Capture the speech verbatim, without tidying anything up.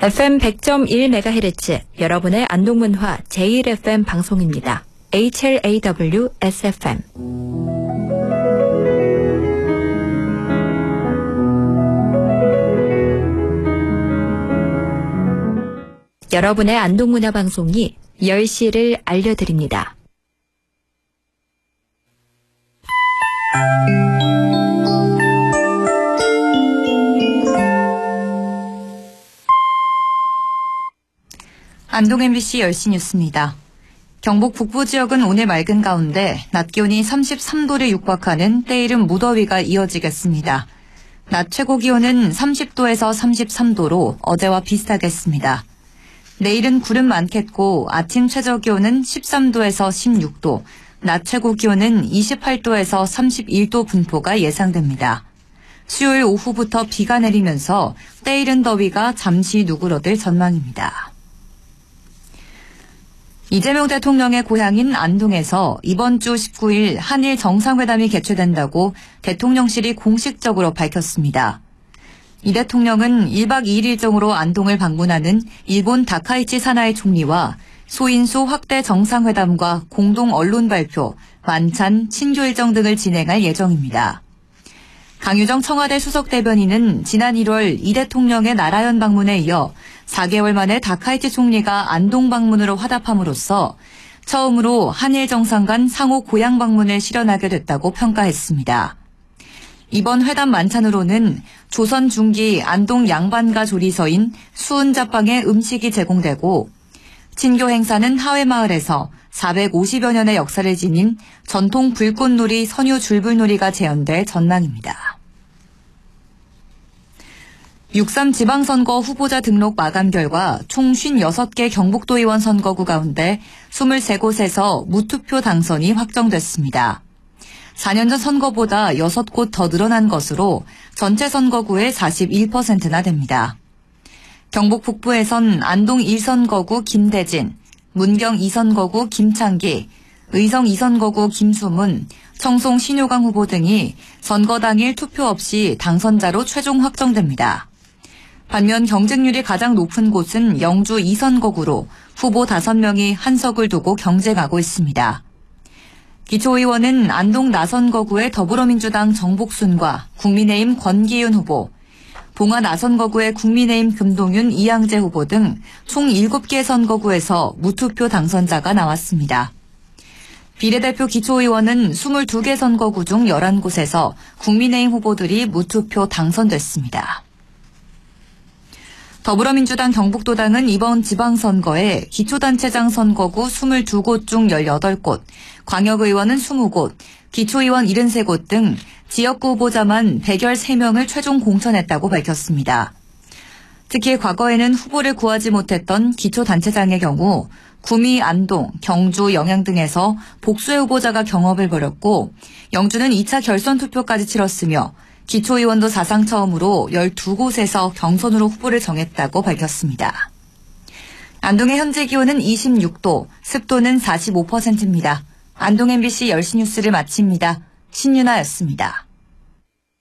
에프엠 백 점 일 메가헤르츠 여러분의 안동문화 제일 에프엠 방송입니다. 에이치엘에이더블유 에스에프엠 여러분의 안동문화 방송이 열 시를 알려드립니다. 안동 엠비씨 열 시 뉴스입니다. 경북 북부 지역은 오늘 맑은 가운데 낮 기온이 삼십삼 도를 육박하는 때이른 무더위가 이어지겠습니다. 낮 최고 기온은 삼십 도에서 삼십삼 도로 어제와 비슷하겠습니다. 내일은 구름 많겠고 아침 최저 기온은 십삼 도에서 십육 도, 낮 최고 기온은 이십팔 도에서 삼십일 도 분포가 예상됩니다. 수요일 오후부터 비가 내리면서 때이른 더위가 잠시 누그러들 전망입니다. 이재명 대통령의 고향인 안동에서 이번 주 십구 일 한일 정상회담이 개최된다고 대통령실이 공식적으로 밝혔습니다. 이 대통령은 일 박 이 일 일정으로 안동을 방문하는 일본 다카이치 사나이 총리와 소인수 확대 정상회담과 공동 언론 발표, 만찬, 친교 일정 등을 진행할 예정입니다. 강유정 청와대 수석대변인은 지난 일월 이 대통령의 나라연 방문에 이어 사 개월 만에 다카이치 총리가 안동 방문으로 화답함으로써 처음으로 한일 정상 간 상호 고향 방문을 실현하게 됐다고 평가했습니다. 이번 회담 만찬으로는 조선 중기 안동 양반가 조리서인 수은자빵의 음식이 제공되고 친교 행사는 하회마을에서 사백오십여 년의 역사를 지닌 전통 불꽃놀이 선유 줄불놀이가 재현될 전망입니다. 육 삼 지방선거 후보자 등록 마감 결과 총 오십육 개 경북도 의원 선거구 가운데 이십삼 곳에서 무투표 당선이 확정됐습니다. 사 년 전 선거보다 여섯 곳 더 늘어난 것으로 전체 선거구의 사십일 퍼센트나 됩니다. 경북 북부에선 안동 일 선거구 김대진, 문경 이 선거구 김창기, 의성 이 선거구 김수문, 청송 신효강 후보 등이 선거 당일 투표 없이 당선자로 최종 확정됩니다. 반면 경쟁률이 가장 높은 곳은 영주 이 선거구로 후보 다섯 명이 한 석을 두고 경쟁하고 있습니다. 기초의원은 안동 나선거구의 더불어민주당 정복순과 국민의힘 권기윤 후보, 봉화 나선거구의 국민의힘 금동윤 이양재 후보 등 총 일곱 개 선거구에서 무투표 당선자가 나왔습니다. 비례대표 기초의원은 이십이 개 선거구 중 열한 곳에서 국민의힘 후보들이 무투표 당선됐습니다. 더불어민주당 경북도당은 이번 지방선거에 기초단체장 선거구 이십이 곳 중 열여덟 곳, 광역의원은 이십 곳, 기초의원 칠십삼 곳 등 지역구 후보자만 백십삼 명을 최종 공천했다고 밝혔습니다. 특히 과거에는 후보를 구하지 못했던 기초단체장의 경우 구미, 안동, 경주, 영양 등에서 복수의 후보자가 경업을 벌였고 영주는 이 차 결선 투표까지 치렀으며 기초의원도 사상 처음으로 열두 곳에서 경선으로 후보를 정했다고 밝혔습니다. 안동의 현재 기온은 이십육 도, 습도는 사십오 퍼센트입니다. 안동 엠비씨 열 시 뉴스를 마칩니다. 신윤아였습니다.